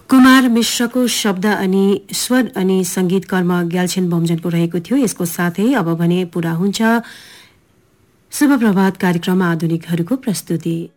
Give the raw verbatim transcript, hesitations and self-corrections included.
कुमार मिश्रको शब्द अनि स्वर अनि संगीत कर्म ग्याल्छेन बमजनको रहेको थियो। यसको साथै अब भने पूरा हुन्छ शुभ प्रभात कार्यक्रममा आधुनिकहरूको प्रस्तुति।